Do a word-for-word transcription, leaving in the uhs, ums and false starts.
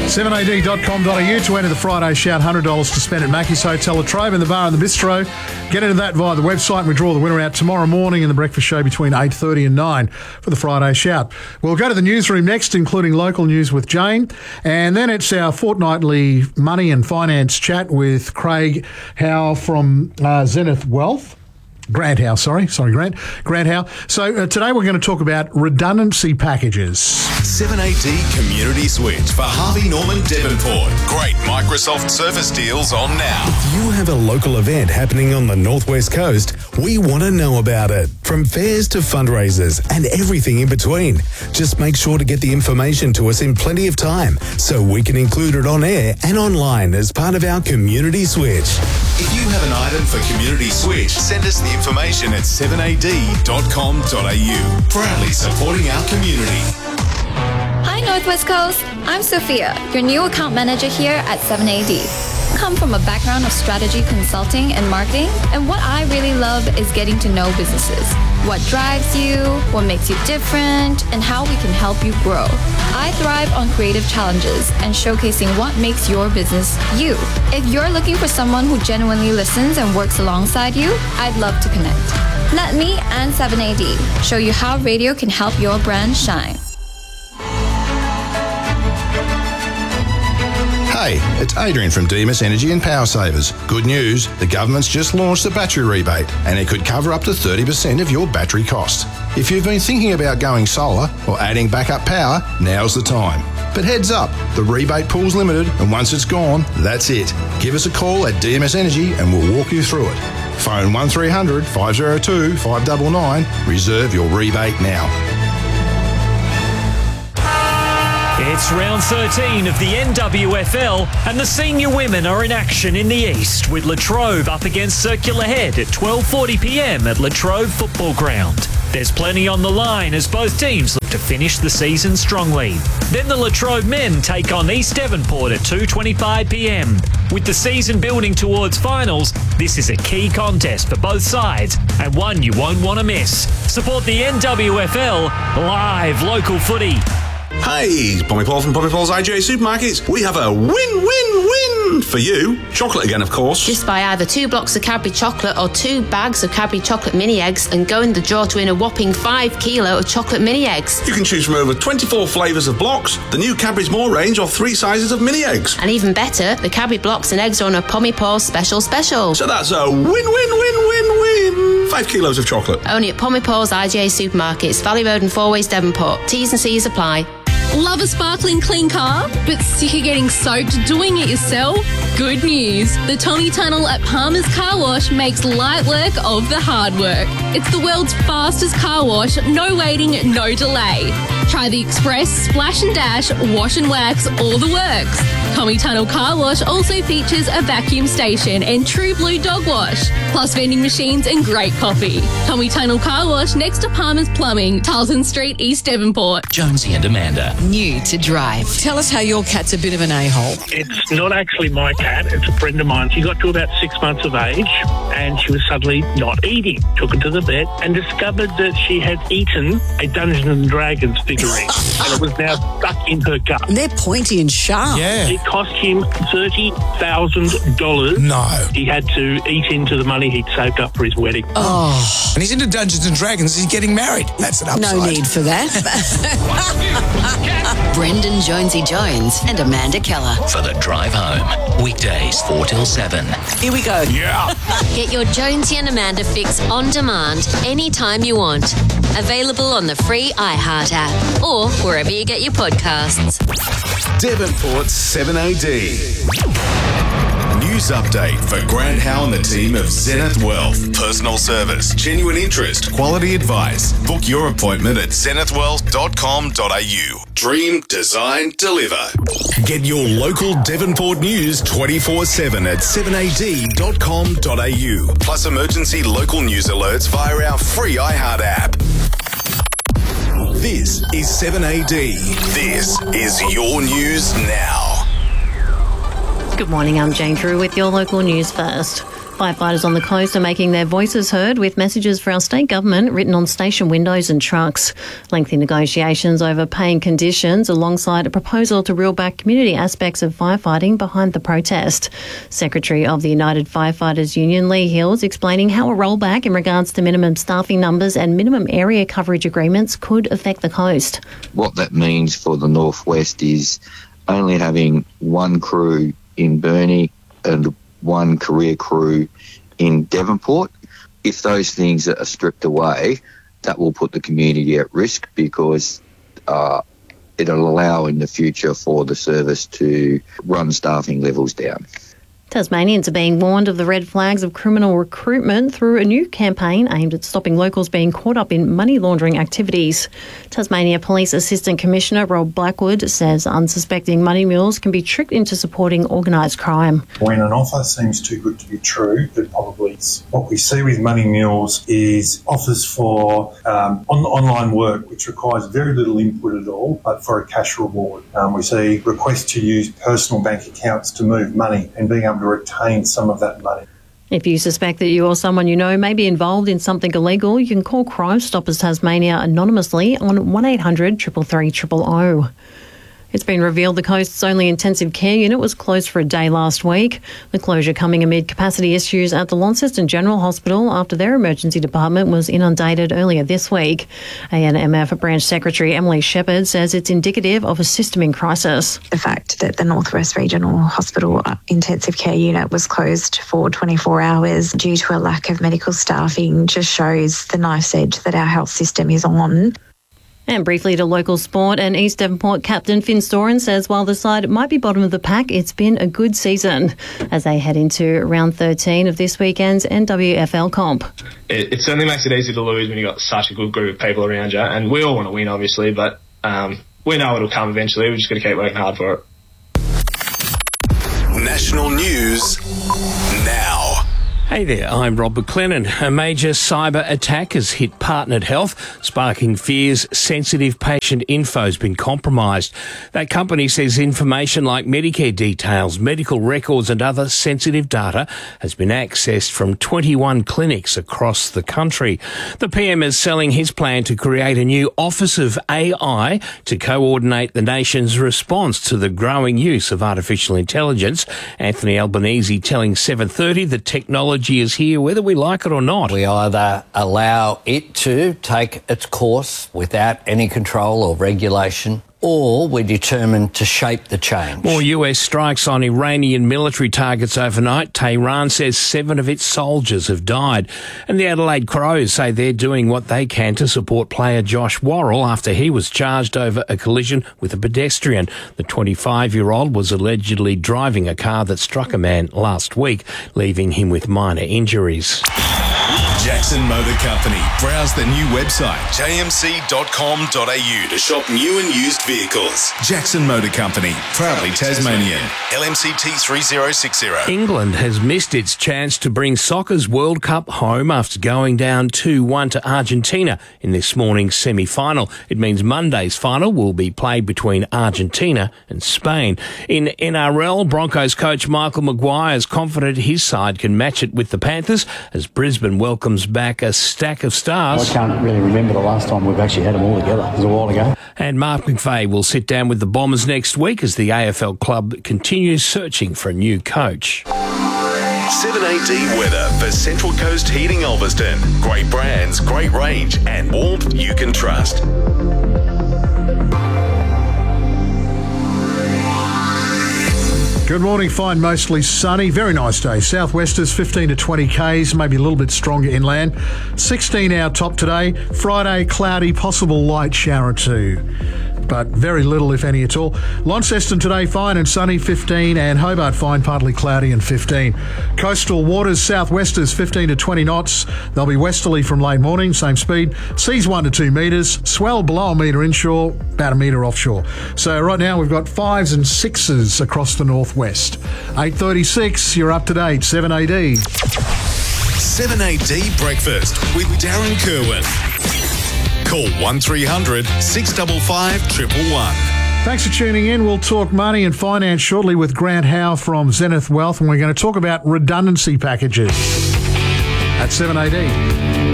seven a d dot com dot a u to enter the Friday Shout, one hundred dollars to spend at Mackey's Hotel, La Trobe, in the bar and the bistro. Get into that via the website and we draw the winner out tomorrow morning in the breakfast show between eight thirty and nine for the Friday Shout. We'll go to the newsroom next, including local news with Jane. And then it's our fortnightly money and finance chat with Craig Howe from uh, Zenith Wealth. Grant Howe, sorry. Sorry, Grant. Grant Howe. So uh, today we're going to talk about redundancy packages. seven A D Community Switch for Harvey Norman Devonport. Great Microsoft Surface deals on now. If you have a local event happening on the Northwest Coast, we want to know about it. From fairs to fundraisers and everything in between. Just make sure to get the information to us in plenty of time so we can include it on air and online as part of our Community Switch. If you have an item for Community Switch, send us the information at seven a d dot com dot a u. Proudly supporting our community. Hi Northwest Coast, I'm Sophia, your new account manager here at seven A D. Come from a background of strategy consulting and marketing, and what I really love is getting to know businesses. What drives you, what makes you different, and how we can help you grow. I thrive on creative challenges and showcasing what makes your business you. If you're looking for someone who genuinely listens and works alongside you, I'd love to connect. Let me and seven A D show you how radio can help your brand shine. Hey, it's Adrian from Demus Energy and Power Savers. Good news, the government's just launched the battery rebate and it could cover up to thirty percent of your battery cost. If you've been thinking about going solar or adding backup power, now's the time. But heads up, the rebate pool's limited and once it's gone, that's it. Give us a call at D M S Energy and we'll walk you through it. Phone one three hundred, five oh two, five nine nine. Reserve your rebate now. It's round thirteen of the N W F L and the senior women are in action in the East with La Trobe up against Circular Head at twelve forty p m at La Trobe Football Ground. There's plenty on the line as both teams look to finish the season strongly. Then the La Trobe men take on East Devonport at two twenty-five p m. With the season building towards finals, this is a key contest for both sides and one you won't want to miss. Support the N W F L, live local footy. Hey, Pommy Paul from Pommy Paul's I G A Supermarkets. We have a win-win-win for you. Chocolate again, of course. Just buy either two blocks of Cadbury chocolate or two bags of Cadbury chocolate mini eggs and go in the draw to win a whopping five kilo of chocolate mini eggs. You can choose from over twenty-four flavours of blocks, the new Cadbury's More range, or three sizes of mini eggs. And even better, the Cadbury blocks and eggs are on a Pommy Paul special special. So that's a win-win-win-win-win. Five kilos of chocolate. Only at Pommy Paul's I G A Supermarkets, Valley Road and Four Ways Devonport. T's and C's apply. Love a sparkling clean car, but sick of getting soaked doing it yourself? Good news. The Tommy Tunnel at Palmer's Car Wash makes light work of the hard work. It's the world's fastest car wash, no waiting, no delay. Try the Express, Splash and Dash, Wash and Wax, all the works. Tommy Tunnel Car Wash also features a vacuum station and True Blue Dog Wash, plus vending machines and great coffee. Tommy Tunnel Car Wash next to Palmer's Plumbing, Tarleton Street, East Devonport. Jonesy and Amanda. New to drive. Tell us how your cat's a bit of an a-hole. It's not actually my cat, it's a friend of mine. She got to about six months of age and she was suddenly not eating. Took her to the vet and discovered that she had eaten a Dungeons and Dragons figurine and it was now stuck in her gut. And they're pointy and sharp. Yeah. It cost him thirty thousand dollars. No. He had to eat into the money he'd saved up for his wedding. Oh. And he's into Dungeons and Dragons. He's getting married. That's an upside. No need for that. Brendan Jonesy Jones and Amanda Keller for the drive home. Weekdays four till seven. Here we go. Yeah. Get your Jonesy and Amanda fix on demand anytime you want. Available on the free iHeart app or wherever you get your podcasts. Devonport's seven A D. News update for Grant Howe and the team of Zenith Wealth. Personal service, genuine interest, quality advice. Book your appointment at zenith wealth dot com dot a u. Dream, design, deliver. Get your local Devonport news twenty-four seven at seven a d dot com dot a u. Plus emergency local news alerts via our free iHeart app. This is seven A D. This is your news now. Good morning, I'm Jane Drew with your local news first. Firefighters on the coast are making their voices heard with messages for our state government written on station windows and trucks. Lengthy negotiations over paying conditions alongside a proposal to reel back community aspects of firefighting behind the protest. Secretary of the United Firefighters Union, Lee Hills, explaining how a rollback in regards to minimum staffing numbers and minimum area coverage agreements could affect the coast. What that means for the Northwest is only having one crew in Burnie and one career crew in Devonport. If those things are stripped away, that will put the community at risk because uh, it'll allow in the future for the service to run staffing levels down. Tasmanians are being warned of the red flags of criminal recruitment through a new campaign aimed at stopping locals being caught up in money laundering activities. Tasmania Police Assistant Commissioner Rob Blackwood says unsuspecting money mules can be tricked into supporting organised crime. When an offer seems too good to be true, that probably is. What we see with money mules is offers for um, on- online work, which requires very little input at all, but for a cash reward. Um, we see requests to use personal bank accounts to move money and being able to retain some of that money. If you suspect that you or someone you know may be involved in something illegal, you can call Crime Stoppers Tasmania anonymously on one eight hundred three three three zero zero. It's been revealed the coast's only intensive care unit was closed for a day last week. The closure coming amid capacity issues at the Launceston General Hospital after their emergency department was inundated earlier this week. A N M F Branch Secretary Emily Shepherd says it's indicative of a system in crisis. The fact that the Northwest Regional Hospital intensive care unit was closed for twenty-four hours due to a lack of medical staffing just shows the knife's edge that our health system is on. And briefly to local sport, and East Devonport captain Finn Storen says while the side might be bottom of the pack, it's been a good season as they head into round thirteen of this weekend's N W F L comp. It, it certainly makes it easy to lose when you've got such a good group of people around you, and we all want to win, obviously, but um, we know it'll come eventually. We're just going to keep working hard for it. National news now. Hey there, I'm Rob McLennan. A major cyber attack has hit Partnered Health, sparking fears sensitive patient info has been compromised. That company says information like Medicare details, medical records and other sensitive data has been accessed from twenty-one clinics across the country. The P M is selling his plan to create a new Office of A I to coordinate the nation's response to the growing use of artificial intelligence. Anthony Albanese telling seven thirty that technology is here whether we like it or not. We either allow it to take its course without any control or regulation, or we're determined to shape the change. More U S strikes on Iranian military targets overnight. Tehran says seven of its soldiers have died. And the Adelaide Crows say they're doing what they can to support player Josh Worrell after he was charged over a collision with a pedestrian. The twenty-five-year-old was allegedly driving a car that struck a man last week, leaving him with minor injuries. Jackson Motor Company. Browse the new website, j m c dot com dot a u, to shop new and used vehicles. Jackson Motor Company, proudly Tasmanian. L M C T three zero six zero. England has missed its chance to bring soccer's World Cup home after going down two one to Argentina in this morning's semi-final. It means Monday's final will be played between Argentina and Spain. In N R L, Broncos coach Michael Maguire is confident his side can match it with the Panthers as Brisbane welcomes back a stack of stars. I can't really remember the last time we've actually had them all together. It was a while ago. And Mark McVeigh will sit down with the Bombers next week as the A F L club continues searching for a new coach. seven A D weather for Central Coast Heating Ulverston. Great brands, great range, and warmth you can trust. Good morning, fine, mostly sunny. Very nice day. Southwesters fifteen to twenty kays, maybe a little bit stronger inland. sixteen our top today. Friday, cloudy, possible light shower too, but very little, if any at all. Launceston today, fine and sunny, fifteen, and Hobart fine, partly cloudy and fifteen. Coastal waters, southwesters fifteen to twenty knots. They'll be westerly from late morning, same speed. Seas one to two metres. Swell below a metre inshore, about a metre offshore. So right now we've got fives and sixes across the northwest. eight thirty-six, you're up to date, seven A D. seven A D Breakfast with Darren Kerwin. Call one three hundred six five five one one one. Thanks for tuning in. We'll talk money and finance shortly with Grant Howe from Zenith Wealth, and we're going to talk about redundancy packages at seven A D.